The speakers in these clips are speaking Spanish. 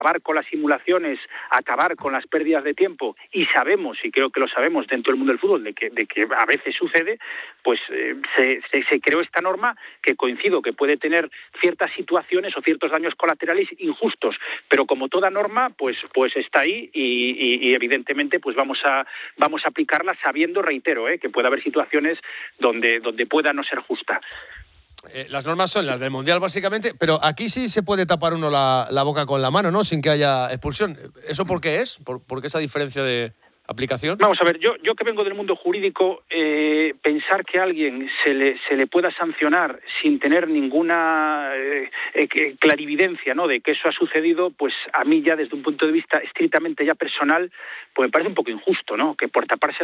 acabar con las simulaciones, acabar con las pérdidas de tiempo, y sabemos, y creo que lo sabemos dentro del mundo del fútbol, de que a veces sucede, pues se creó esta norma que coincido que puede tener ciertas situaciones o ciertos daños colaterales injustos, pero como toda norma, pues está ahí y evidentemente pues vamos a aplicarla sabiendo, reitero, que puede haber situaciones donde pueda no ser justa. Las normas son las del Mundial, básicamente, pero aquí sí se puede tapar uno la boca con la mano, ¿no? Sin que haya expulsión. ¿Eso por qué es? ¿Por qué esa diferencia de aplicación? Vamos a ver, yo que vengo del mundo jurídico, pensar que a alguien se le pueda sancionar sin tener ninguna clarividencia, ¿no?, de que eso ha sucedido, pues a mí ya desde un punto de vista estrictamente ya personal, pues me parece un poco injusto, ¿no?, que por taparse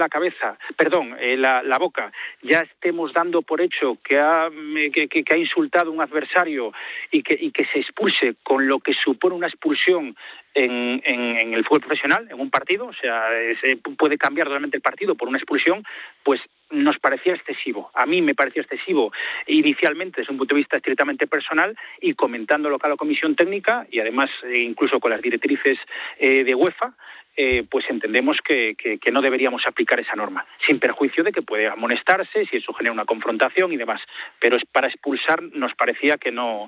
la boca, ya estemos dando por hecho que ha insultado a un adversario y que se expulse, con lo que supone una expulsión en el fútbol profesional, en un partido, o sea, se puede cambiar totalmente el partido por una expulsión, pues nos parecía excesivo. A mí me pareció excesivo inicialmente desde un punto de vista estrictamente personal, y comentándolo con la comisión técnica y además incluso con las directrices de UEFA, pues entendemos que no deberíamos aplicar esa norma, sin perjuicio de que puede amonestarse si eso genera una confrontación y demás, pero para expulsar nos parecía que no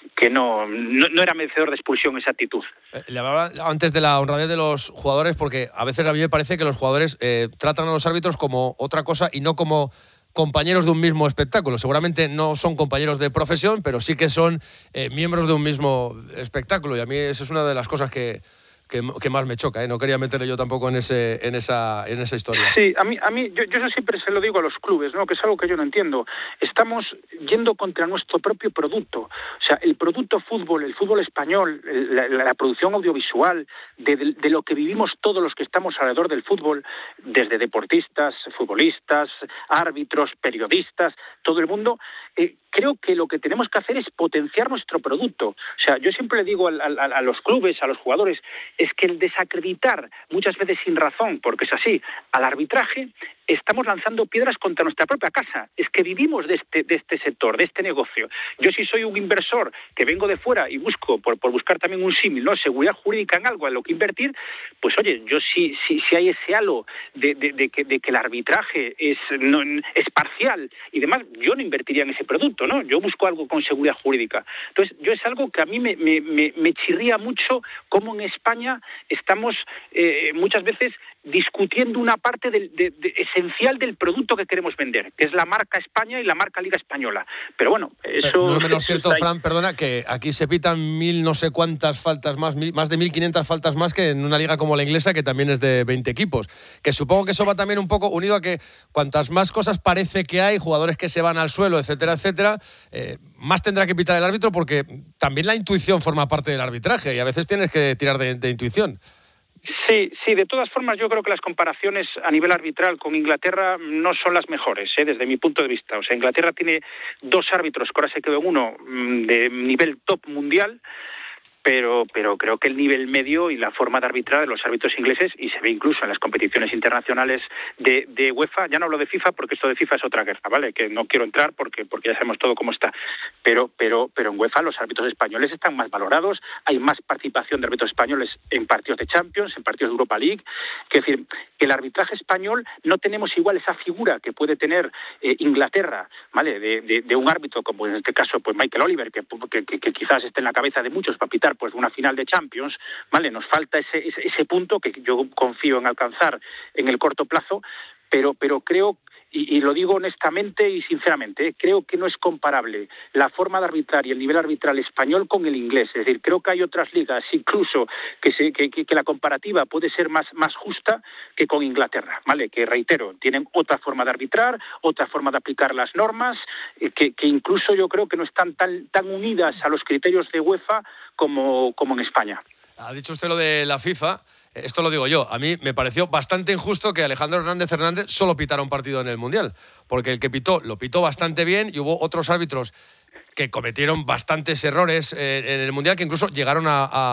era merecedor de expulsión esa actitud. Le hablaba antes de la honradez de los jugadores, porque a veces a mí me parece que los jugadores tratan a los árbitros como otra cosa y no como compañeros de un mismo espectáculo. Seguramente no son compañeros de profesión, pero sí que son miembros de un mismo espectáculo, y a mí esa es una de las cosas que más me choca, No quería meterle yo tampoco en esa historia. Sí, a mí yo eso siempre se lo digo a los clubes, ¿no?, que es algo que yo no entiendo. Estamos yendo contra nuestro propio producto. O sea, el producto fútbol, el fútbol español, la producción audiovisual, de lo que vivimos todos los que estamos alrededor del fútbol, desde deportistas, futbolistas, árbitros, periodistas, todo el mundo, creo que lo que tenemos que hacer es potenciar nuestro producto. O sea, yo siempre le digo a los clubes, a los jugadores, es que el desacreditar, muchas veces sin razón, porque es así, al arbitraje, estamos lanzando piedras contra nuestra propia casa. Es que vivimos de este sector, de este negocio. Yo, si soy un inversor que vengo de fuera y busco, por buscar también un símil, ¿no?, seguridad jurídica en algo en lo que invertir, pues oye, yo si hay ese halo de que el arbitraje es parcial y demás, yo no invertiría en ese producto, ¿no? Yo busco algo con seguridad jurídica. Entonces, yo es algo que a mí me chirría mucho, cómo en España estamos muchas veces discutiendo una parte esencial del producto que queremos vender, que es la marca España y la marca Liga Española. Pero bueno, eso... No es menos cierto, Fran, perdona, que aquí se pitan 1000 no sé cuántas faltas más de 1500 faltas más que en una liga como la inglesa, que también es de 20 equipos. Que supongo que eso va también un poco unido a que cuantas más cosas parece que hay, jugadores que se van al suelo, etcétera, etcétera, más tendrá que pitar el árbitro, porque también la intuición forma parte del arbitraje y a veces tienes que tirar de intuición. Sí, de todas formas yo creo que las comparaciones a nivel arbitral con Inglaterra no son las mejores, desde mi punto de vista. O sea, Inglaterra tiene 2 árbitros, que ahora se quedó en uno de nivel top mundial, pero creo que el nivel medio y la forma de arbitrar de los árbitros ingleses, y se ve incluso en las competiciones internacionales de UEFA, ya no hablo de FIFA porque esto de FIFA es otra guerra, ¿vale?, que no quiero entrar porque ya sabemos todo cómo está, pero en UEFA los árbitros españoles están más valorados, hay más participación de árbitros españoles en partidos de Champions, en partidos de Europa League, es decir, que el arbitraje español no tenemos igual esa figura que puede tener Inglaterra, ¿vale?, de un árbitro como en este caso pues Michael Oliver, que quizás esté en la cabeza de muchos para pitar pues una final de Champions, ¿vale? Nos falta ese punto que yo confío en alcanzar en el corto plazo, pero creo, y lo digo honestamente y sinceramente, creo que no es comparable la forma de arbitrar y el nivel arbitral español con el inglés. Es decir, creo que hay otras ligas incluso que la comparativa puede ser más justa que con Inglaterra, ¿vale? Que, reitero, tienen otra forma de arbitrar, otra forma de aplicar las normas, que incluso yo creo que no están tan unidas a los criterios de UEFA como en España. Ha dicho usted lo de la FIFA. Esto lo digo yo. A mí me pareció bastante injusto que Alejandro Hernández solo pitara un partido en el Mundial, porque el que pitó, lo pitó bastante bien, y hubo otros árbitros que cometieron bastantes errores en el Mundial, que incluso llegaron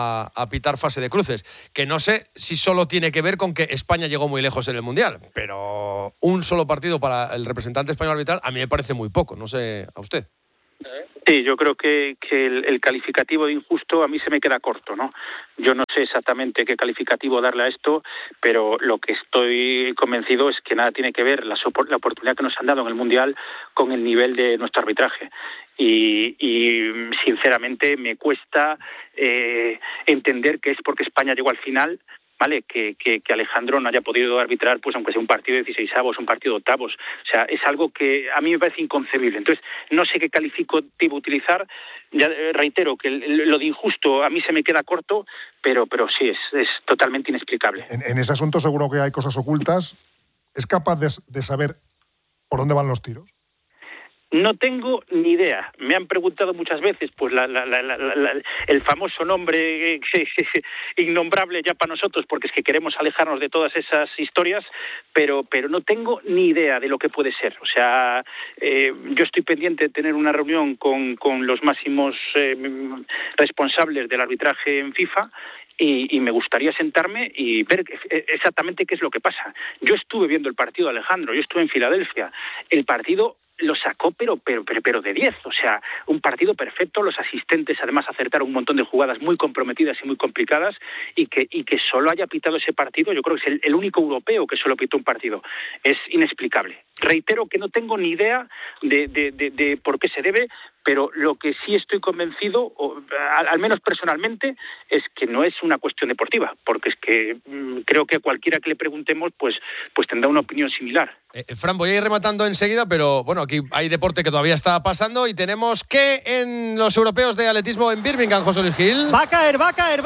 a pitar fase de cruces. Que no sé si solo tiene que ver con que España llegó muy lejos en el Mundial, pero un solo partido para el representante español arbitral a mí me parece muy poco. No sé, a usted. Sí, yo creo que el calificativo de injusto a mí se me queda corto, ¿no? Yo no sé exactamente qué calificativo darle a esto, pero lo que estoy convencido es que nada tiene que ver la oportunidad que nos han dado en el Mundial con el nivel de nuestro arbitraje. Y sinceramente me cuesta entender que es porque España llegó al final, ¿vale? Que Alejandro no haya podido arbitrar, pues aunque sea un partido de 16avos, un partido de octavos. O sea, es algo que a mí me parece inconcebible. Entonces, no sé qué calificativo utilizar. Ya reitero que lo de injusto a mí se me queda corto, pero sí, es totalmente inexplicable. En ese asunto seguro que hay cosas ocultas. ¿Es capaz de saber por dónde van los tiros? No tengo ni idea. Me han preguntado muchas veces, pues el famoso nombre innombrable ya para nosotros, porque es que queremos alejarnos de todas esas historias, pero no tengo ni idea de lo que puede ser. O sea, yo estoy pendiente de tener una reunión con los máximos responsables del arbitraje en FIFA. Y me gustaría sentarme y ver exactamente qué es lo que pasa. Yo estuve viendo el partido de Alejandro, yo estuve en Filadelfia. El partido lo sacó, pero de 10. O sea, un partido perfecto. Los asistentes, además, acertaron un montón de jugadas muy comprometidas y muy complicadas. Y que solo haya pitado ese partido, yo creo que es el único europeo que solo pitó un partido. Es inexplicable. Reitero que no tengo ni idea de por qué se debe, pero lo que sí estoy convencido, al menos personalmente, es que no es una cuestión deportiva, porque es que creo que a cualquiera que le preguntemos, pues tendrá una opinión similar. Fran, voy a ir rematando enseguida, pero bueno, aquí hay deporte que todavía está pasando y tenemos que en los europeos de atletismo en Birmingham, José Luis Gil. Va a caer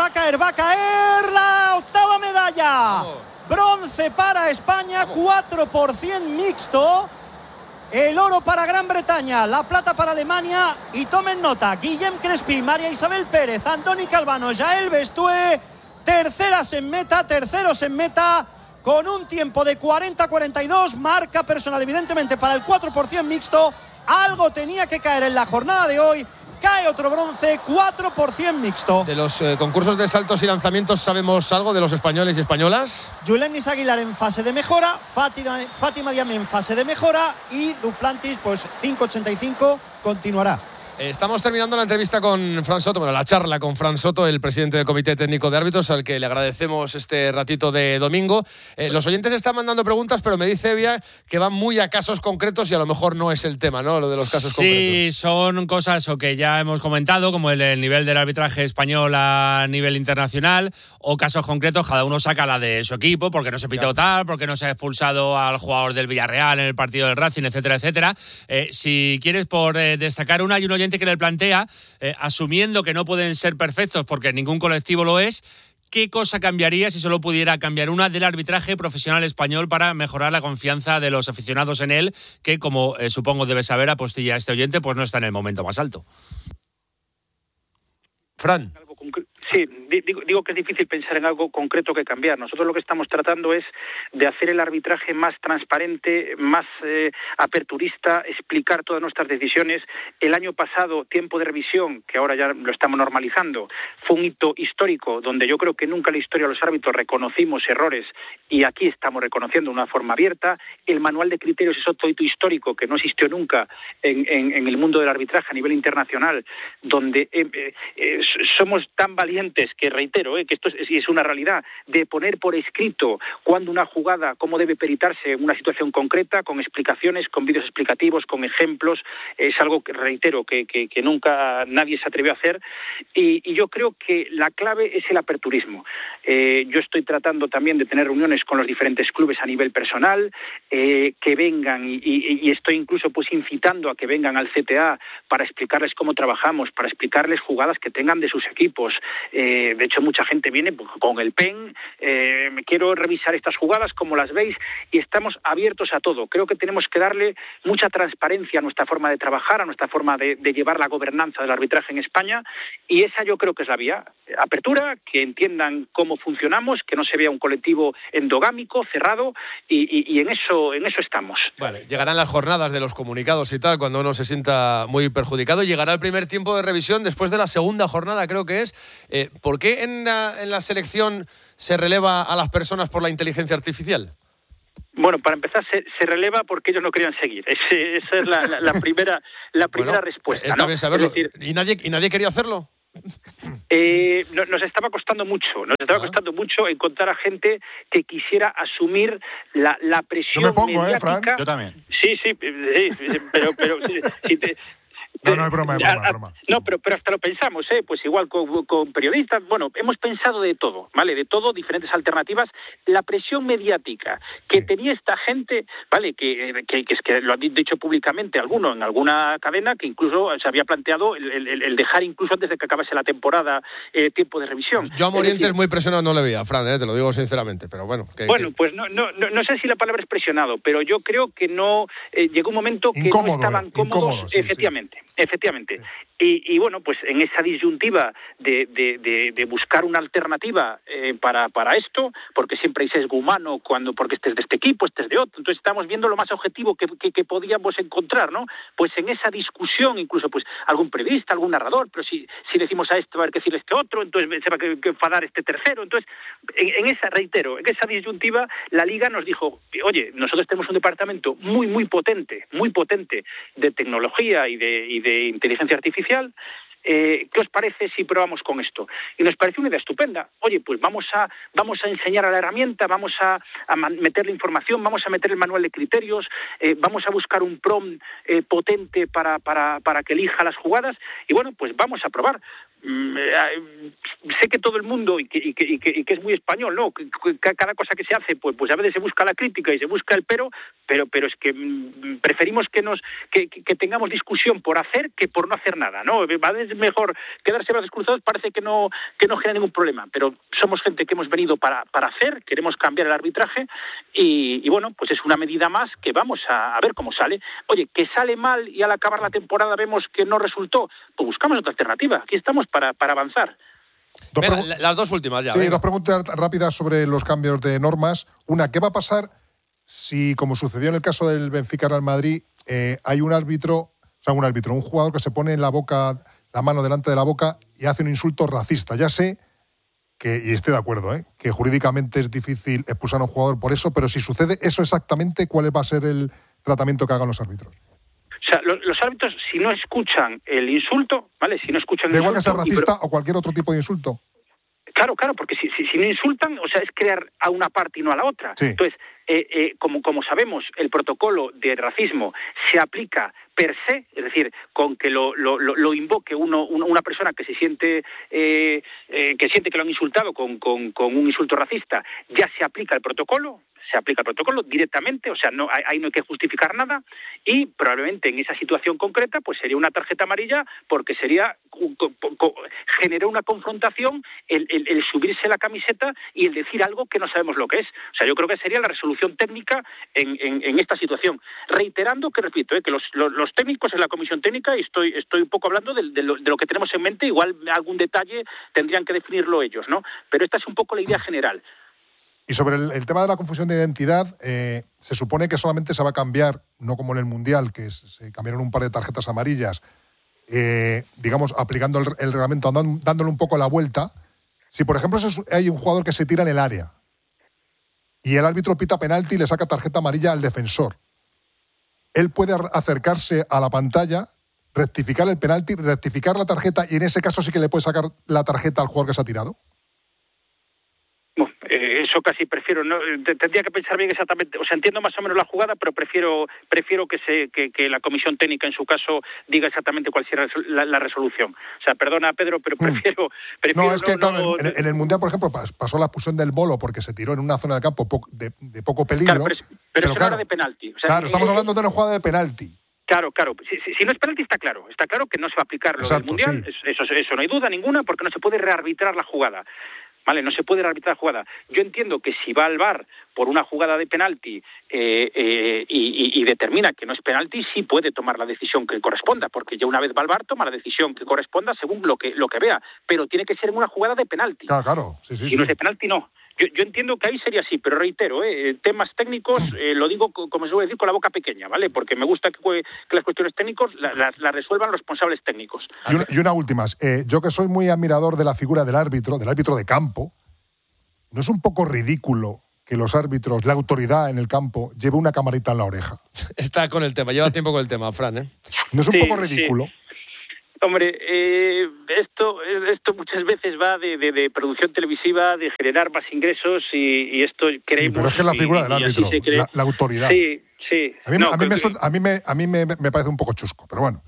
la octava medalla. Bronce para España, 4% mixto. El oro para Gran Bretaña, la plata para Alemania y tomen nota, Guillem Crespi, María Isabel Pérez, Antoni Calvano, Jael Bestué, terceros en meta, con un tiempo de 40-42, marca personal evidentemente para el 4% mixto. Algo tenía que caer en la jornada de hoy. Cae otro bronce, 4% mixto. De los concursos de saltos y lanzamientos, ¿sabemos algo de los españoles y españolas? Julenis Aguilar en fase de mejora, Fátima Diame en fase de mejora y Duplantis, pues 5.85, continuará. Estamos terminando la entrevista con Fran Soto, la charla con Fran Soto, el presidente del Comité Técnico de Árbitros, al que le agradecemos este ratito de domingo. Los oyentes están mandando preguntas, pero me dice Evia que van muy a casos concretos y a lo mejor no es el tema, ¿no? Lo de los casos concretos. Sí, son cosas o que ya hemos comentado, como el nivel del arbitraje español a nivel internacional, o casos concretos, cada uno saca la de su equipo, porque no se pitó tal, porque no se ha expulsado al jugador del Villarreal en el partido del Racing, etcétera, etcétera. Si quieres por destacar una, hay un oyente que le plantea, asumiendo que no pueden ser perfectos porque ningún colectivo lo es, ¿qué cosa cambiaría si solo pudiera cambiar una del arbitraje profesional español para mejorar la confianza de los aficionados en él, que como supongo debe saber, apostilla este oyente, pues no está en el momento más alto? Fran. Sí, digo que es difícil pensar en algo concreto que cambiar. Nosotros lo que estamos tratando es de hacer el arbitraje más transparente, más aperturista, explicar todas nuestras decisiones. El año pasado, tiempo de revisión, que ahora ya lo estamos normalizando, fue un hito histórico donde yo creo que nunca en la historia de los árbitros reconocimos errores y aquí estamos reconociendo de una forma abierta. El manual de criterios es otro hito histórico que no existió nunca en el mundo del arbitraje a nivel internacional, donde somos tan valientes que reitero, que esto es una realidad, de poner por escrito cuándo una jugada, cómo debe peritarse en una situación concreta, con explicaciones, con vídeos explicativos, con ejemplos. Es algo que reitero que nunca nadie se atrevió a hacer y yo creo que la clave es el aperturismo. Yo estoy tratando también de tener reuniones con los diferentes clubes a nivel personal, que vengan y estoy incluso pues incitando a que vengan al CTA para explicarles cómo trabajamos, para explicarles jugadas que tengan de sus equipos. De hecho, mucha gente viene con el pen, quiero revisar estas jugadas, cómo las veis, y estamos abiertos a todo. Creo que tenemos que darle mucha transparencia a nuestra forma de trabajar, a nuestra forma de llevar la gobernanza del arbitraje en España, y esa yo creo que es la vía. Apertura, que entiendan cómo funcionamos, que no se vea un colectivo endogámico, cerrado, y en eso estamos. Vale, llegarán las jornadas de los comunicados y tal, cuando uno se sienta muy perjudicado. Llegará el primer tiempo de revisión después de la segunda jornada, creo que es. ¿Por qué en la selección se releva a las personas por la inteligencia artificial? Bueno, para empezar, se releva porque ellos no querían seguir. Esa es la primera respuesta. Está bien saberlo. Es decir, ¿Y nadie quería hacerlo? Nos estaba costando mucho encontrar a gente que quisiera asumir la presión. Yo me pongo, mediática. Fran. Yo también. Sí, pero No, es broma. No, pero hasta lo pensamos, pues igual con periodistas, bueno, hemos pensado de todo, ¿vale? De todo, diferentes alternativas. La presión mediática que tenía esta gente, ¿vale? Que es que lo han dicho públicamente algunos en alguna cadena, que incluso se había planteado el dejar incluso antes de que acabase la temporada tiempo de revisión. Yo a Morientes muy presionado no le veía, Fran, te lo digo sinceramente, pero bueno. Pues no sé si la palabra es presionado, pero yo creo que no llegó un momento que no estaban cómodos, efectivamente. Y bueno, pues en esa disyuntiva de buscar una alternativa para esto, porque siempre hay sesgo humano porque este es de este equipo, este es de otro, entonces estamos viendo lo más objetivo que podíamos encontrar, ¿no? Pues en esa discusión, incluso pues algún periodista, algún narrador, pero si decimos a este va a haber que decir este otro, entonces se va a enfadar este tercero, entonces en esa disyuntiva la Liga nos dijo, oye, nosotros tenemos un departamento muy potente de tecnología y de inteligencia artificial. ¿Qué os parece si probamos con esto? Y nos pareció una idea estupenda. Oye, pues vamos a enseñar a la herramienta, vamos a meter la información, vamos a meter el manual de criterios, vamos a buscar un prompt potente para que elija las jugadas y bueno, pues vamos a probar. Sé que todo el mundo y que es muy español, ¿no? Cada cosa que se hace, pues a veces se busca la crítica y se busca el pero es que preferimos que tengamos discusión por hacer que por no hacer nada, ¿no? Es mejor quedarse brazos cruzados, parece que no genera ningún problema, pero somos gente que hemos venido para hacer, queremos cambiar el arbitraje y bueno, pues es una medida más que vamos a ver cómo sale. Oye, que sale mal y al acabar la temporada vemos que no resultó, pues buscamos otra alternativa. Aquí estamos para avanzar. Las dos últimas ya. Sí, dos preguntas rápidas sobre los cambios de normas. Una, ¿qué va a pasar si, como sucedió en el caso del Benfica-Real Madrid, hay un jugador que se pone en la mano delante de la boca y hace un insulto racista? Ya sé y estoy de acuerdo, que jurídicamente es difícil expulsar a un jugador por eso, pero si sucede eso exactamente, ¿cuál va a ser el tratamiento que hagan los árbitros? O sea, los árbitros, si no escuchan el insulto, ¿vale? Si no escuchan el insulto... igual que sea racista o cualquier otro tipo de insulto. Claro, porque si no insultan, o sea, es crear a una parte y no a la otra. Sí. Entonces, como sabemos, el protocolo de racismo se aplica per se, es decir, con que lo invoque una persona que se siente que lo han insultado con un insulto racista, ya se aplica el protocolo directamente, o sea, ahí no hay que justificar nada y probablemente en esa situación concreta pues sería una tarjeta amarilla porque generó una confrontación el subirse la camiseta y el decir algo que no sabemos lo que es. O sea, yo creo que sería la resolución técnica en esta situación. Reiterando que, repito, que los técnicos en la comisión técnica, y estoy un poco hablando de lo que tenemos en mente, igual algún detalle tendrían que definirlo ellos, ¿no? Pero esta es un poco la idea general. Y sobre el tema de la confusión de identidad, se supone que solamente se va a cambiar, no como en el Mundial, que se cambiaron un par de tarjetas amarillas, digamos, aplicando el reglamento, dándole un poco la vuelta. Si, por ejemplo, hay un jugador que se tira en el área y el árbitro pita penalti y le saca tarjeta amarilla al defensor, él puede acercarse a la pantalla, rectificar el penalti, rectificar la tarjeta y en ese caso sí que le puede sacar la tarjeta al jugador que se ha tirado. Eso casi prefiero, no tendría que pensar bien exactamente, o sea, entiendo más o menos la jugada, pero prefiero que la comisión técnica en su caso diga exactamente cuál será la resolución. O sea, perdona Pedro, pero prefiero no, es que claro, en el Mundial, por ejemplo, pasó la expulsión del Bolo porque se tiró en una zona del campo de poco peligro. Claro, pero eso no era de penalti. O sea, claro, estamos hablando de una jugada de penalti. Claro. Si no es penalti está claro que no se va a aplicar lo del Mundial, sí. Eso no hay duda ninguna, porque no se puede rearbitrar la jugada. Vale, no se puede rearbitrar la jugada. Yo entiendo que si va al VAR por una jugada de penalti y determina que no es penalti, sí puede tomar la decisión que corresponda, porque ya una vez va al VAR toma la decisión que corresponda según lo que vea, pero tiene que ser en una jugada de penalti. Claro. Sí, si no es de penalti, no. Yo entiendo que ahí sería así, pero reitero, temas técnicos, lo digo como se suele decir, con la boca pequeña, ¿vale? Porque me gusta que las cuestiones técnicas las resuelvan los responsables técnicos. Y una última. Yo que soy muy admirador de la figura del árbitro de campo, ¿no es un poco ridículo que los árbitros, la autoridad en el campo, lleve una camarita en la oreja? Está con el tema, lleva tiempo con el tema, Fran, ¿eh? ¿No es un poco ridículo? Sí. Hombre, esto muchas veces va de producción televisiva, de generar más ingresos y esto creemos... Sí, pero es que es la figura del árbitro, la autoridad. Sí. A mí me parece un poco chusco, pero bueno.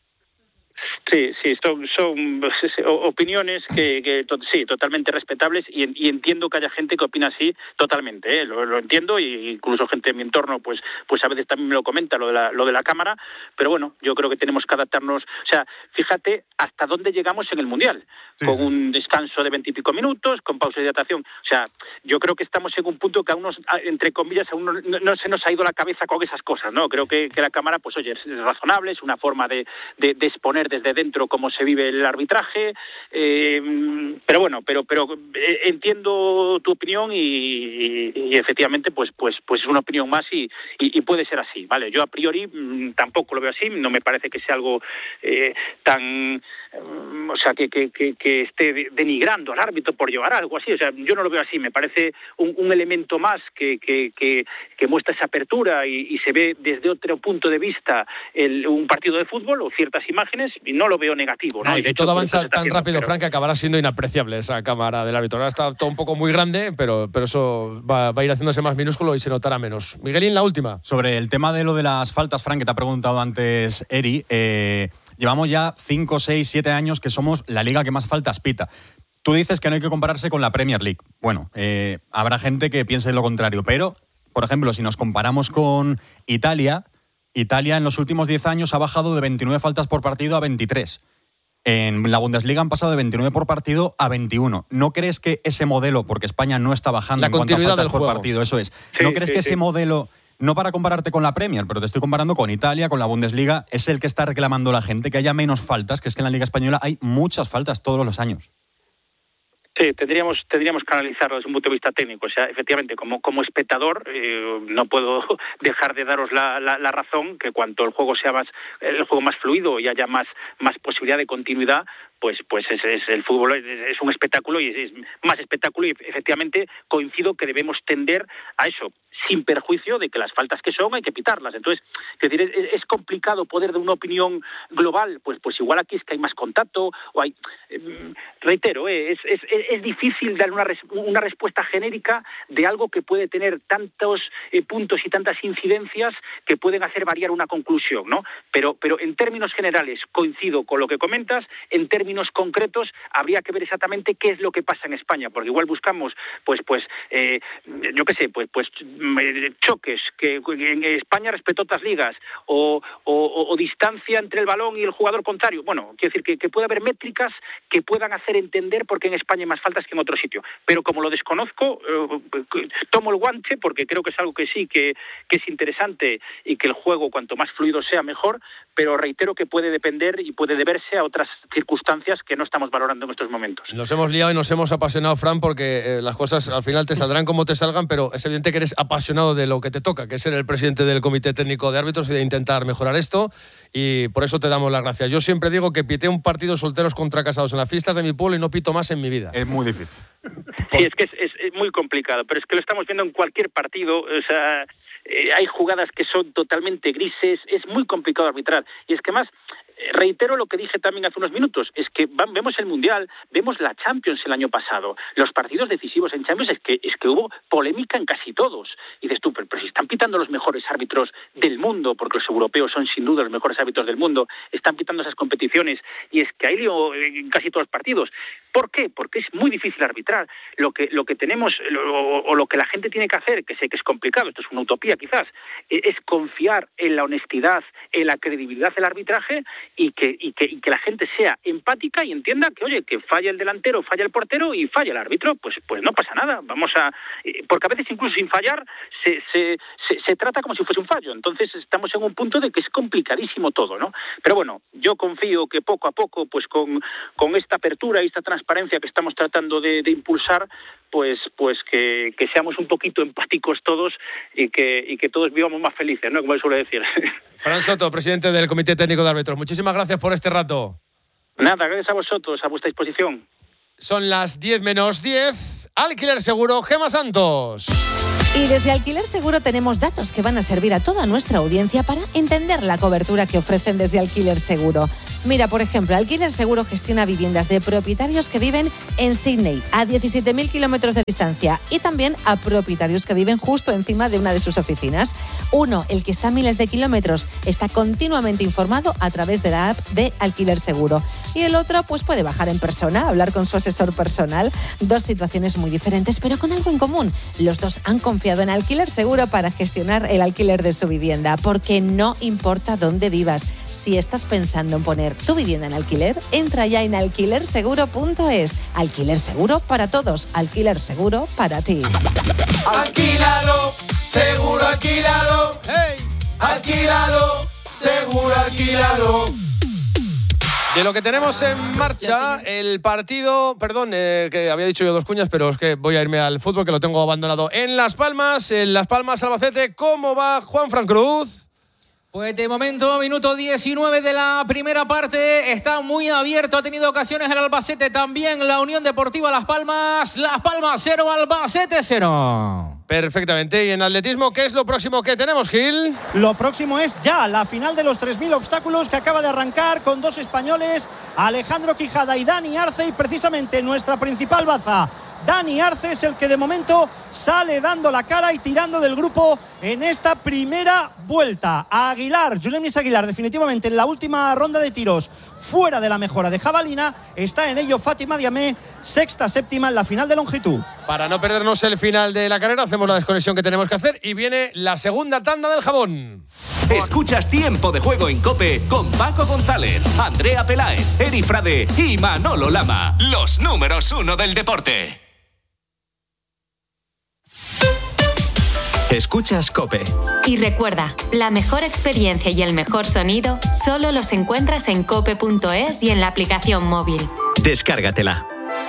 Sí, son opiniones que sí, totalmente respetables y entiendo que haya gente que opina así totalmente, ¿eh? Lo entiendo, y incluso gente en mi entorno pues a veces también me lo comenta lo de la cámara, pero bueno, yo creo que tenemos que adaptarnos. O sea, fíjate hasta dónde llegamos en el Mundial, con un descanso de 20 y pico minutos, con pausa de hidratación. O sea, yo creo que estamos en un punto que entre comillas, aún no se nos ha ido la cabeza con esas cosas, ¿no? Creo que la cámara, pues oye, es razonable, es una forma de exponer desde dentro cómo se vive el arbitraje, pero bueno, pero entiendo tu opinión y efectivamente pues es una opinión más y puede ser así, ¿vale? Yo a priori tampoco lo veo así, no me parece que sea algo tan... o sea, que esté denigrando al árbitro por llevar algo así. O sea, yo no lo veo así. Me parece un elemento más que muestra esa apertura y se ve desde otro punto de vista un partido de fútbol o ciertas imágenes, y no lo veo negativo, ¿no? Y de hecho, todo avanza tan rápido, Fran, que acabará siendo inapreciable esa cámara del árbitro. Ahora está todo un poco muy grande, pero eso va a ir haciéndose más minúsculo y se notará menos. Miguelín, la última. Sobre el tema de lo de las faltas, Fran, que te ha preguntado antes Eri, llevamos ya 5, 6, 7 años que somos la liga que más faltas pita. Tú dices que no hay que compararse con la Premier League. Bueno, habrá gente que piense lo contrario, pero, por ejemplo, si nos comparamos con Italia en los últimos 10 años ha bajado de 29 faltas por partido a 23. En la Bundesliga han pasado de 29 por partido a 21. ¿No crees que ese modelo, porque España no está bajando en cuanto a faltas por partido, eso es, ¿no crees que ese modelo, no para compararte con la Premier, pero te estoy comparando con Italia, con la Bundesliga, es el que está reclamando la gente, que haya menos faltas, que es que en la Liga Española hay muchas faltas todos los años? Sí, tendríamos que analizarlo desde un punto de vista técnico. O sea, efectivamente, como espectador, no puedo dejar de daros la razón que cuanto el juego sea el juego más fluido y haya más posibilidad de continuidad, pues el fútbol es un espectáculo y es más espectáculo, y efectivamente coincido que debemos tender a eso, sin perjuicio de que las faltas que son hay que pitarlas. Entonces, es complicado poder dar una opinión global, pues igual aquí es que hay más contacto, o hay... reitero, es difícil dar una respuesta genérica de algo que puede tener tantos puntos y tantas incidencias que pueden hacer variar una conclusión, ¿no? Pero en términos generales coincido con lo que comentas. En términos concretos habría que ver exactamente qué es lo que pasa en España, porque igual buscamos yo qué sé, choques que en España respecto a otras ligas, o distancia entre el balón y el jugador contrario. Bueno, quiero decir que puede haber métricas que puedan hacer entender por qué en España hay más faltas que en otro sitio, pero como lo desconozco, tomo el guante, porque creo que es algo que sí, que es interesante, y que el juego cuanto más fluido sea mejor, pero reitero que puede depender y puede deberse a otras circunstancias que no estamos valorando en estos momentos. Nos hemos liado y nos hemos apasionado, Fran, porque las cosas al final te saldrán como te salgan, pero es evidente que eres apasionado de lo que te toca, que es ser el presidente del Comité Técnico de Árbitros y de intentar mejorar esto, y por eso te damos las gracias. Yo siempre digo que pité un partido solteros contra casados en las fiestas de mi pueblo y no pito más en mi vida. Es muy difícil. Sí, es que es muy complicado, pero es que lo estamos viendo en cualquier partido. O sea, hay jugadas que son totalmente grises, es muy complicado arbitrar, y es que más... Reitero lo que dije también hace unos minutos, es que vemos el Mundial, vemos la Champions el año pasado, los partidos decisivos en Champions, es que hubo polémica en casi todos. Y dices tú, pero si están pitando los mejores árbitros del mundo, porque los europeos son sin duda los mejores árbitros del mundo, están pitando esas competiciones, y es que hay lío en casi todos los partidos. ¿Por qué? Porque es muy difícil arbitrar. Lo que tenemos, o lo que la gente tiene que hacer, que sé que es complicado, esto es una utopía quizás, es confiar en la honestidad, en la credibilidad del arbitraje, y que la gente sea empática y entienda que, oye, que falla el delantero, falla el portero y falla el árbitro, pues no pasa nada. Porque a veces incluso sin fallar se trata como si fuese un fallo. Entonces estamos en un punto de que es complicadísimo todo, ¿no? Pero bueno, yo confío que poco a poco, pues con esta apertura y esta transparencia que estamos tratando de impulsar, pues que seamos un poquito empáticos todos y que todos vivamos más felices, ¿no? Como suele decir. Fran Soto, presidente del Comité Técnico de Árbitros. Muchísimas gracias por este rato. Nada, gracias a vosotros, a vuestra disposición. Son las 10 menos 10. Alquiler Seguro, Gemma Santos. Y desde Alquiler Seguro tenemos datos que van a servir a toda nuestra audiencia para entender la cobertura que ofrecen desde Alquiler Seguro. Mira, por ejemplo, Alquiler Seguro gestiona viviendas de propietarios que viven en Sydney, a 17.000 kilómetros de distancia, y también a propietarios que viven justo encima de una de sus oficinas. Uno, el que está a miles de kilómetros, está continuamente informado a través de la app de Alquiler Seguro. Y el otro, pues puede bajar en persona, hablar con su asesor personal. Dos situaciones muy diferentes, pero con algo en común. Los dos han confiado en Alquiler Seguro para gestionar el alquiler de su vivienda, porque no importa dónde vivas. Si estás pensando en poner tu vivienda en alquiler, entra ya en alquilerseguro.es. Alquiler Seguro para todos, Alquiler Seguro para ti. Alquílalo, seguro alquílalo. ¡Hey! Alquílalo, seguro alquílalo. De lo que tenemos en marcha, el partido, que había dicho yo dos cuñas, pero es que voy a irme al fútbol, que lo tengo abandonado. En Las Palmas, Albacete, ¿cómo va Juanfran Cruz? Pues de momento, minuto 19 de la primera parte, está muy abierto, ha tenido ocasiones el Albacete, también la Unión Deportiva Las Palmas 0, Albacete 0. Perfectamente. Y en atletismo, ¿qué es lo próximo que tenemos, Gil? Lo próximo es ya la final de los 3.000 obstáculos que acaba de arrancar con dos españoles, Alejandro Quijada y Dani Arce, y precisamente nuestra principal baza, Dani Arce, es el que de momento sale dando la cara y tirando del grupo en esta primera vuelta. Julen Aguilar, definitivamente en la última ronda de tiros, fuera de la mejora de jabalina. Está en ello Fátima Diamé, sexta, séptima en la final de longitud. Para no perdernos el final de la carrera, hacemos la desconexión que tenemos que hacer y viene la segunda tanda del jabón. Escuchas Tiempo de Juego en COPE con Paco González, Andrea Peláez, Eri Frade y Manolo Lama. Los números 1 del deporte. Escuchas COPE. Y recuerda, la mejor experiencia y el mejor sonido solo los encuentras en cope.es y en la aplicación móvil. Descárgatela.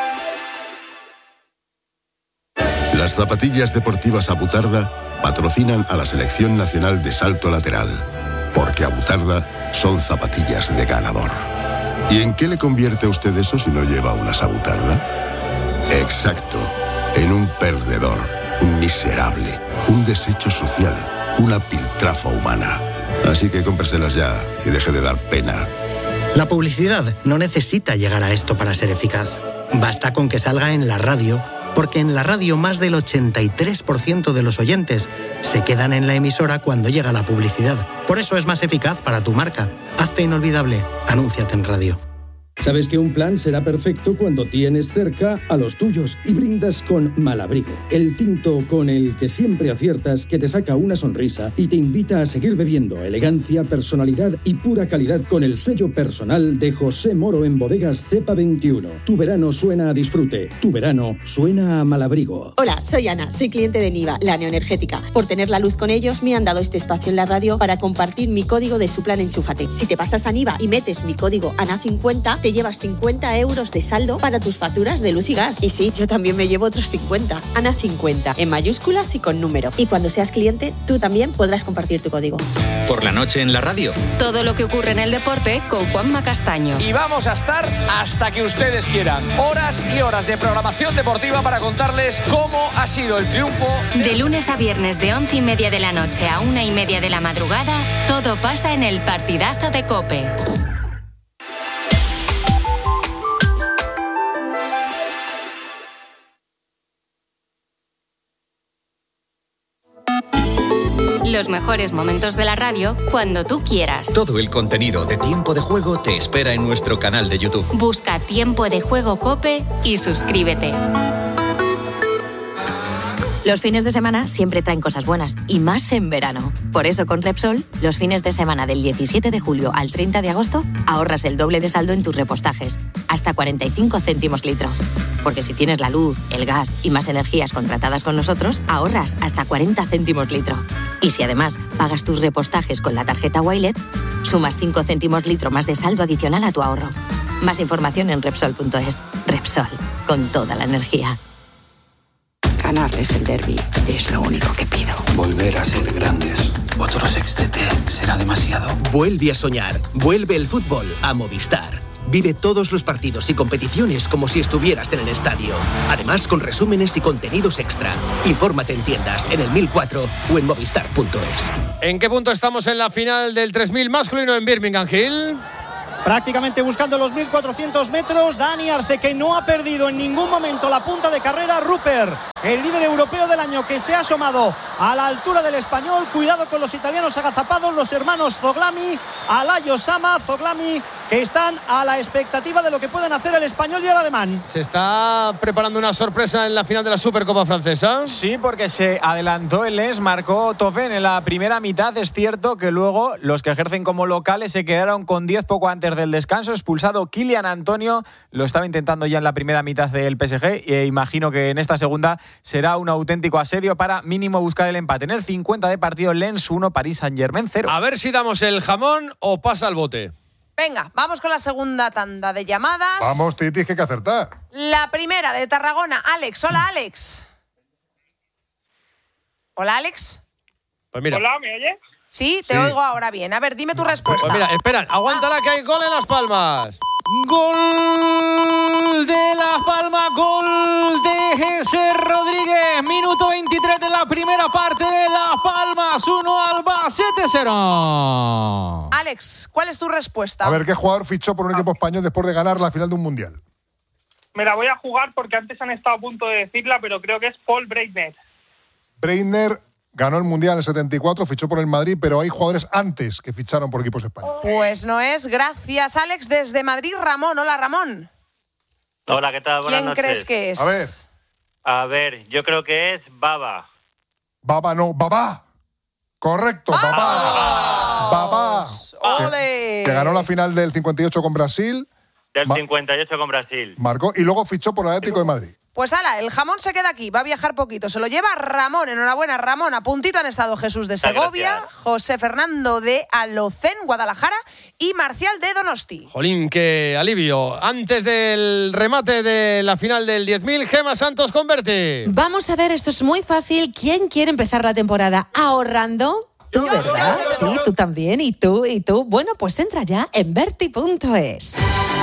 Las zapatillas deportivas Abutarda patrocinan a la Selección Nacional de Salto Lateral, porque Abutarda son zapatillas de ganador. ¿Y en qué le convierte a usted eso si no lleva unas Abutarda? Exacto, en un perdedor, un miserable, un desecho social, una piltrafa humana. Así que cómpreselas ya y deje de dar pena. La publicidad no necesita llegar a esto para ser eficaz. Basta con que salga en la radio, porque en la radio más del 83% de los oyentes se quedan en la emisora cuando llega la publicidad. Por eso es más eficaz para tu marca. Hazte inolvidable. Anúnciate en radio. Sabes que un plan será perfecto cuando tienes cerca a los tuyos y brindas con Malabrigo, el tinto con el que siempre aciertas, que te saca una sonrisa y te invita a seguir bebiendo. Elegancia, personalidad y pura calidad con el sello personal de José Moro en Bodegas Cepa 21. Tu verano suena a disfrute, tu verano suena a Malabrigo. Hola, soy Ana, soy cliente de Niva, la neoenergética. Por tener la luz con ellos me han dado este espacio en la radio para compartir mi código de su plan Enchúfate. Si te pasas a Niva y metes mi código ANA50, te llevas 50 euros de saldo para tus facturas de luz y gas. Y sí, yo también me llevo otros 50. ANA50, en mayúsculas y con número. Y cuando seas cliente, tú también podrás compartir tu código. Por la noche en la radio. Todo lo que ocurre en el deporte con Juanma Castaño. Y vamos a estar hasta que ustedes quieran. Horas y horas de programación deportiva para contarles cómo ha sido el triunfo. De lunes a viernes de 11:30 de la noche a 1:30 de la madrugada, todo pasa en el partidazo de COPE. Los mejores momentos de la radio cuando tú quieras. Todo el contenido de Tiempo de Juego te espera en nuestro canal de YouTube. Busca Tiempo de Juego COPE y suscríbete. Los fines de semana siempre traen cosas buenas, y más en verano. Por eso con Repsol, los fines de semana del 17 de julio al 30 de agosto, ahorras el doble de saldo en tus repostajes, hasta 45 céntimos litro. Porque si tienes la luz, el gas y más energías contratadas con nosotros, ahorras hasta 40 céntimos litro. Y si además pagas tus repostajes con la tarjeta Wilet, sumas 5 céntimos litro más de saldo adicional a tu ahorro. Más información en Repsol.es. Repsol, con toda la energía. Ganarles el derbi es lo único que pido. Volver a ser grandes. Otro sextete será demasiado. Vuelve a soñar. Vuelve el fútbol a Movistar. Vive todos los partidos y competiciones como si estuvieras en el estadio. Además, con resúmenes y contenidos extra. Infórmate en tiendas, en el 1004 o en movistar.es. ¿En qué punto estamos en la final del 3000 masculino en Birmingham, Gil? Prácticamente buscando los 1.400 metros. Dani Arce, que no ha perdido en ningún momento la punta de carrera. Rupert, el líder europeo del año, que se ha asomado a la altura del español. Cuidado con los italianos agazapados, los hermanos Zoglami, Alayo Sama, Zoglami, que están a la expectativa de lo que pueden hacer el español y el alemán. ¿Se está preparando una sorpresa en la final de la Supercopa francesa? Sí, porque se adelantó el Lens, marcó Tofen en la primera mitad. Es cierto que luego los que ejercen como locales se quedaron con 10 poco antes del descanso. Expulsado Kylian Antonio, lo estaba intentando ya en la primera mitad del PSG e imagino que en esta segunda será un auténtico asedio para mínimo buscar el empate. En el 50 de partido, Lens 1, Paris Saint-Germain 0. A ver si damos el jamón o pasa al bote. Venga, vamos con la segunda tanda de llamadas. Vamos, Titi, que hay que acertar. La primera de Tarragona, Alex. Hola, Alex. Hola, Alex. Pues mira. Hola, ¿me oyes? Sí, te oigo ahora bien. A ver, dime tu respuesta. Pues mira, espera, aguántala que hay gol en Las Palmas. Gol de Las Palmas, gol de Jesús Rodríguez. Minuto 23 de la primera parte. Las Palmas 1, Albacete 0. Alex, ¿cuál es tu respuesta? A ver, ¿qué jugador fichó por un equipo español después de ganar la final de un mundial? Me la voy a jugar porque antes han estado a punto de decirla, pero creo que es Paul Breitner. Breitner ganó el mundial en el 74, fichó por el Madrid, pero hay jugadores antes que ficharon por equipos españoles. Pues no es. Gracias, Alex. Desde Madrid, Ramón. Hola, Ramón. Hola, ¿qué tal? Buenas noches. ¿Quién crees que es? A ver, yo creo que es Baba. Baba no, Babá. Correcto, Babá. Babá. ¡Ole! Que ganó la final del 58 con Brasil. Del 58 con Brasil. Marcó y luego fichó por el Atlético de Madrid. Pues ala, el jamón se queda aquí, va a viajar poquito. Se lo lleva Ramón. Enhorabuena, Ramón. A puntito han estado Jesús de Segovia, gracias. José Fernando de Alocén, Guadalajara, y Marcial de Donosti. Jolín, qué alivio. Antes del remate de la final del 10.000, Gemma Santos con Berti. Vamos a ver, esto es muy fácil. ¿Quién quiere empezar la temporada ahorrando? Tú, ¿verdad? Sí, tú también. ¿Y tú? ¿Y tú? Bueno, pues entra ya en Berti.es.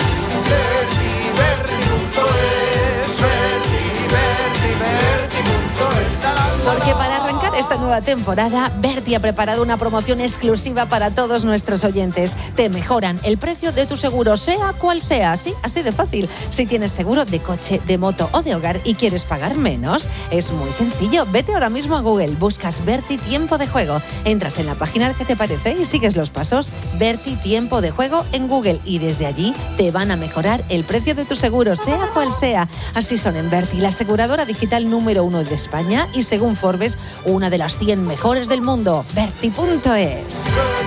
Porque para arrancar esta nueva temporada, Berti ha preparado una promoción exclusiva para todos nuestros oyentes. Te mejoran el precio de tu seguro, sea cual sea, sí, así de fácil. Si tienes seguro de coche, de moto o de hogar y quieres pagar menos, es muy sencillo. Vete ahora mismo a Google, buscas Berti Tiempo de Juego, entras en la página que te parece y sigues los pasos. Berti Tiempo de Juego en Google y desde allí te van a mejorar el precio de tu seguro, sea cual sea. Así son en Berti, la aseguradora digital número 1 de España y según Forbes, una de las 100 mejores del mundo. Berti.es.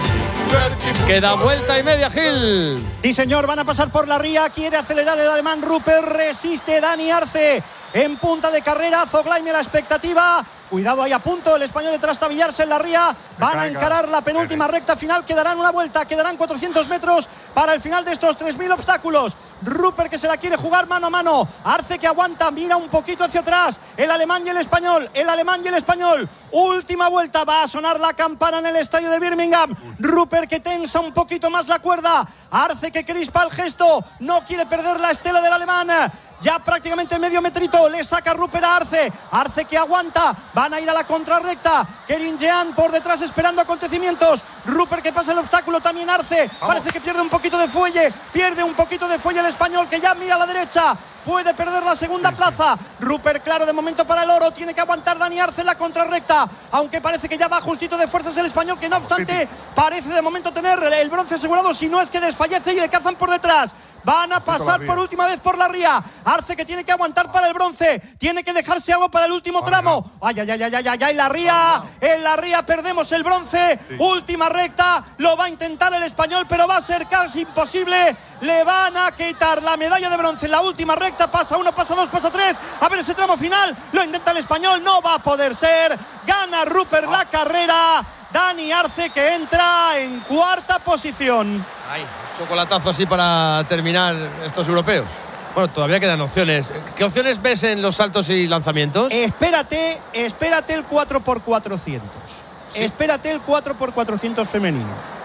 Queda vuelta y media, Gil. Sí, señor, van a pasar por la ría. Quiere acelerar el alemán Rupert. Resiste Dani Arce. En punta de carrera, Zoglaime la expectativa. Cuidado ahí a punto, el español de trastabillarse en la ría. Van a encarar la penúltima recta final. Quedarán una vuelta, quedarán 400 metros para el final de estos 3.000 obstáculos. Rupert que se la quiere jugar mano a mano. Arce que aguanta, mira un poquito hacia atrás. El alemán y el español, el alemán y el español. Última vuelta, va a sonar la campana en el estadio de Birmingham. Rupert que tensa un poquito más la cuerda. Arce que crispa el gesto. No quiere perder la estela del alemán. Ya prácticamente medio metrito, le saca Rupert a Arce. Arce que aguanta, van a ir a la contrarrecta. Kerin Jean por detrás esperando acontecimientos. Rupert que pasa el obstáculo, también Arce. Parece que pierde un poquito de fuelle el español que ya mira a la derecha. Puede perder la segunda plaza. Rupert claro de momento para el oro. Tiene que aguantar Dani Arce en la contrarrecta. Aunque parece que ya va justito de fuerzas el español, que no obstante parece de momento tener el bronce asegurado. Si no es que desfallece y le cazan por detrás. Van a pasar por última vez por la ría. Arce que tiene que aguantar para el bronce. Tiene que dejarse algo para el último tramo. Ay, en la ría perdemos el bronce. Última recta. Lo va a intentar el español, pero va a ser casi imposible. Le van a quitar la medalla de bronce en la última recta. Pasa 1, pasa 2, pasa 3. A ver ese tramo final. Lo intenta el español. No va a poder ser. Gana Rupert la carrera. Dani Arce que entra en cuarta posición. Ay, chocolatazo así para terminar estos europeos. Bueno, todavía quedan opciones. ¿Qué opciones ves en los saltos y lanzamientos? Espérate el 4x400. Sí. Espérate el 4x400 femenino.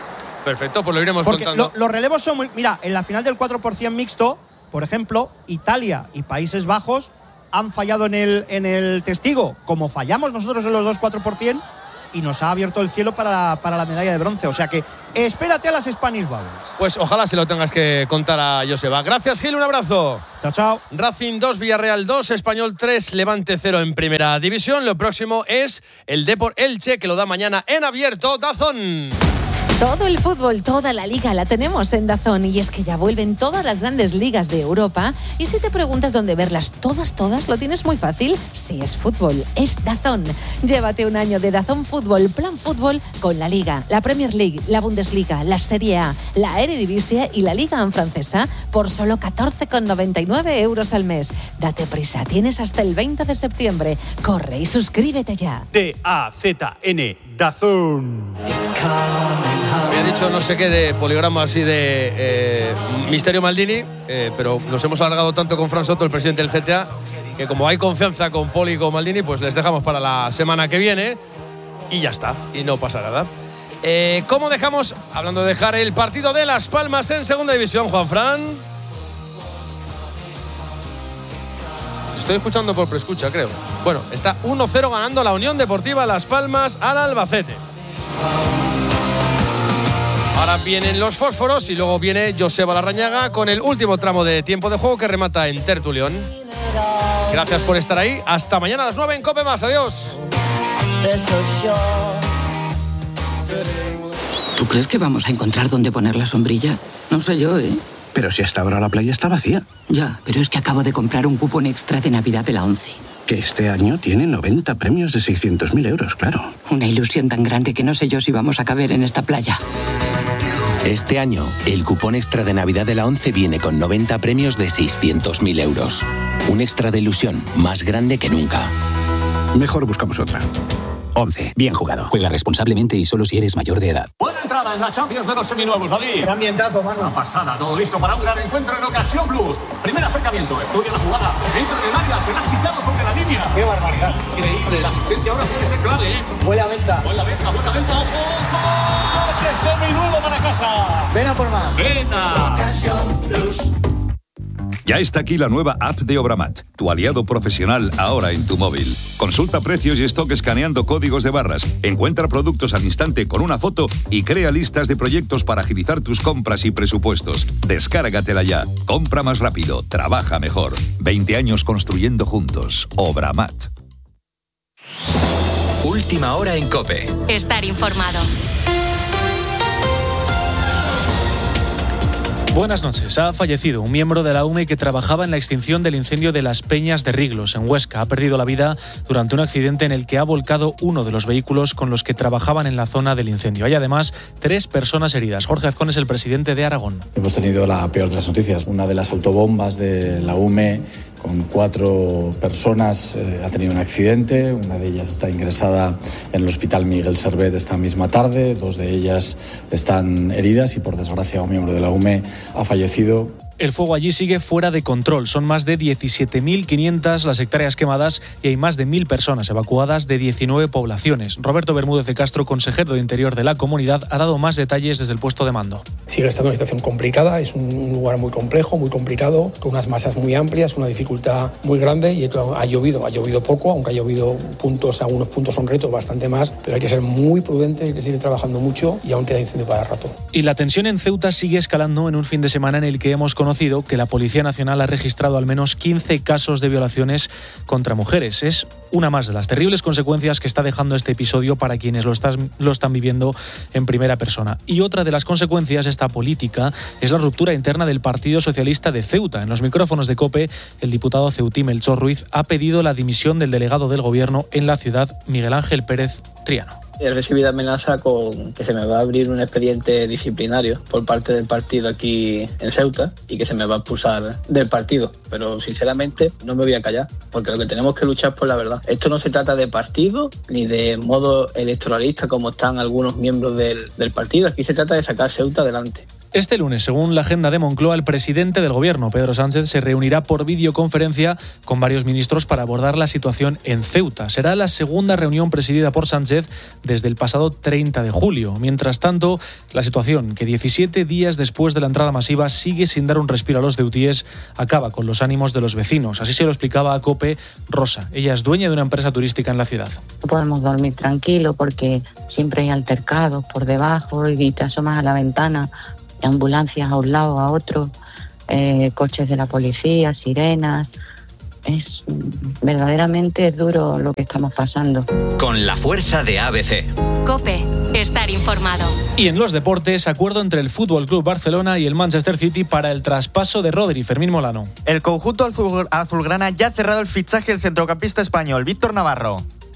Perfecto, pues lo iremos porque contando. Los relevos son muy… Mira, en la final del 4% mixto, por ejemplo, Italia y Países Bajos han fallado en el testigo, como fallamos nosotros en los 2 4%, y nos ha abierto el cielo para la medalla de bronce. O sea que espérate a las Spanish Bubbles. Pues ojalá se lo tengas que contar a Joseba. Gracias, Gil, un abrazo. Chao, chao. Racing 2, Villarreal 2, Español 3, Levante 0 en primera división. Lo próximo es el Depor Elche, que lo da mañana en abierto DAZN. Todo el fútbol, toda la liga la tenemos en DAZN, y es que ya vuelven todas las grandes ligas de Europa, y si te preguntas dónde verlas todas, lo tienes muy fácil. Si es fútbol, es DAZN. Llévate un año de DAZN Fútbol, plan fútbol, con la Liga, la Premier League, la Bundesliga, la Serie A, la Eredivisie y la Liga en francesa por solo 14,99 euros al mes. Date prisa, tienes hasta el 20 de septiembre. Corre y suscríbete ya. DAZN, DAZN. Me ha dicho no sé qué de poligrama así de Misterio Maldini, pero nos hemos alargado tanto con Fran Soto, el presidente del CTA, que como hay confianza con Poli y con Maldini, pues les dejamos para la semana que viene y ya está, y no pasa nada. ¿Cómo dejamos, hablando de dejar, el partido de Las Palmas en segunda división, Juanfran? Estoy escuchando por preescucha, creo. Bueno, está 1-0 ganando la Unión Deportiva Las Palmas al Albacete. Ahora vienen los fósforos y luego viene Joseba Larrañaga con el último tramo de tiempo de juego que remata en Tertulión. Gracias por estar ahí. Hasta mañana a las 9 en COPE Más. Adiós. ¿Tú crees que vamos a encontrar dónde poner la sombrilla? No sé yo, ¿eh? Pero si hasta ahora la playa está vacía. Ya, pero es que acabo de comprar un cupón extra de Navidad de la ONCE. Que este año tiene 90 premios de 600.000 euros, claro. Una ilusión tan grande que no sé yo si vamos a caber en esta playa. Este año, el cupón extra de Navidad de la ONCE viene con 90 premios de 600.000 euros. Un extra de ilusión más grande que nunca. Mejor buscamos otra. ONCE. Bien jugado. Juega responsablemente y solo si eres mayor de edad. Buena entrada en la Champions de los seminuevos, David. Gran ambientazo, mano. Una pasada, todo listo para un gran encuentro en Ocasión Plus. Primer acercamiento, estudia la jugada. Entra en el área, será quitado sobre la línea. ¡Qué barbaridad! Increíble, la asistencia ahora puede ser clave, ¿eh? Buena venta, ojo. ¡Coche seminuevo para casa! Ven a por más. Venga. Ocasión Plus. Ya está aquí la nueva app de Obramat, tu aliado profesional ahora en tu móvil. Consulta precios y stock escaneando códigos de barras, encuentra productos al instante con una foto y crea listas de proyectos para agilizar tus compras y presupuestos. Descárgatela ya. Compra más rápido, trabaja mejor. 20 años construyendo juntos. Obramat. Última hora en COPE. Estar informado. Buenas noches. Ha fallecido un miembro de la UME que trabajaba en la extinción del incendio de Las Peñas de Riglos, en Huesca. Ha perdido la vida durante un accidente en el que ha volcado uno de los vehículos con los que trabajaban en la zona del incendio. Hay además 3 personas heridas. Jorge Azcón es el presidente de Aragón. Hemos tenido la peor de las noticias. Una de las autobombas de la UME con 4 personas ha tenido un accidente. Una de ellas está ingresada en el Hospital Miguel Servet esta misma tarde. 2 de ellas están heridas y, por desgracia, un miembro de la UME ha fallecido. El fuego allí sigue fuera de control. Son más de 17.500 las hectáreas quemadas y hay más de 1.000 personas evacuadas de 19 poblaciones. Roberto Bermúdez de Castro, consejero de Interior de la comunidad, ha dado más detalles desde el puesto de mando. Sigue estando una situación complicada, es un lugar muy complejo, muy complicado, con unas masas muy amplias, una dificultad muy grande y ha llovido poco, aunque ha llovido algunos puntos son retos bastante más, pero hay que ser muy prudente, hay que seguir trabajando mucho y aún queda incendio para rato. Y la tensión en Ceuta sigue escalando en un fin de semana en el que hemos conocido que la Policía Nacional ha registrado al menos 15 casos de violaciones contra mujeres. Es una más de las terribles consecuencias que está dejando este episodio para quienes lo están viviendo en primera persona. Y otra de las consecuencias, esta política, es la ruptura interna del Partido Socialista de Ceuta. En los micrófonos de COPE, el diputado ceutí Melchor Ruiz ha pedido la dimisión del delegado del Gobierno en la ciudad, Miguel Ángel Pérez Triano. He recibido amenaza con que se me va a abrir un expediente disciplinario por parte del partido aquí en Ceuta y que se me va a expulsar del partido. Pero sinceramente no me voy a callar, porque lo que tenemos que luchar es por la verdad. Esto no se trata de partido ni de modo electoralista como están algunos miembros del partido. Aquí se trata de sacar Ceuta adelante. Este lunes, según la agenda de Moncloa, el presidente del Gobierno, Pedro Sánchez, se reunirá por videoconferencia con varios ministros para abordar la situación en Ceuta. Será la segunda reunión presidida por Sánchez desde el pasado 30 de julio. Mientras tanto, la situación, que 17 días después de la entrada masiva sigue sin dar un respiro a los ceutíes, acaba con los ánimos de los vecinos. Así se lo explicaba a COPE Rosa. Ella es dueña de una empresa turística en la ciudad. No podemos dormir tranquilos porque siempre hay altercados por debajo y te asomas a la ventana. Ambulancias a un lado, a otro, coches de la policía, sirenas. Es verdaderamente duro lo que estamos pasando. Con la fuerza de ABC. COPE, estar informado. Y en los deportes, acuerdo entre el FC Barcelona y el Manchester City para el traspaso de Rodri. Fermín Molano. El conjunto azulgrana ya ha cerrado el fichaje del centrocampista español, Víctor Navarro.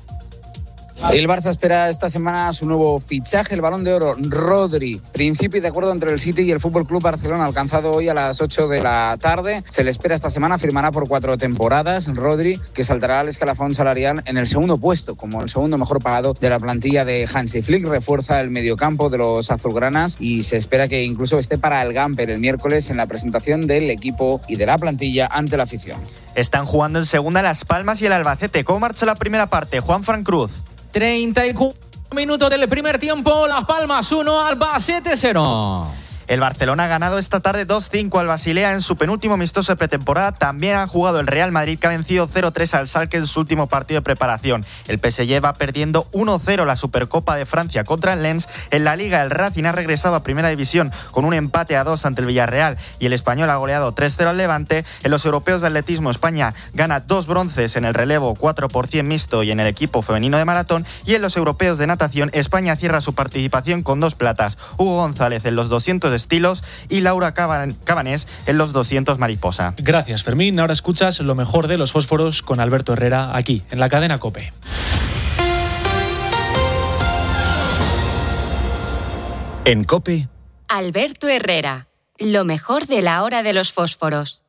El Barça espera esta semana su nuevo fichaje, el Balón de Oro, Rodri. Principio de acuerdo entre el City y el FC Barcelona, alcanzado hoy a las 8 de la tarde. Se le espera esta semana, firmará por 4 temporadas. Rodri, que saltará al escalafón salarial en el segundo puesto, como el segundo mejor pagado de la plantilla de Hansi Flick. Refuerza el mediocampo de los azulgranas y se espera que incluso esté para el Gamper el miércoles en la presentación del equipo y de la plantilla ante la afición. Están jugando en segunda Las Palmas y el Albacete. ¿Cómo marcha la primera parte? Juan Fran Cruz. 34 minutos del primer tiempo, Las Palmas 1, Albacete 0. El Barcelona ha ganado esta tarde 2-5 al Basilea en su penúltimo amistoso de pretemporada. También ha jugado el Real Madrid, que ha vencido 0-3 al Schalke en su último partido de preparación. El PSG va perdiendo 1-0 la Supercopa de Francia contra el Lens. En la Liga, el Racing ha regresado a Primera División con un empate a 2 ante el Villarreal y el Español ha goleado 3-0 al Levante. En los europeos de atletismo, España gana 2 bronces en el relevo 4x100 mixto y en el equipo femenino de maratón. Y en los europeos de natación, España cierra su participación con 2 platas. Hugo González en los 200 estilos y Laura Cabanés en los 200 mariposa. Gracias, Fermín. Ahora escuchas lo mejor de los fósforos con Alberto Herrera aquí, en la cadena COPE. En COPE, Alberto Herrera, lo mejor de la hora de los fósforos.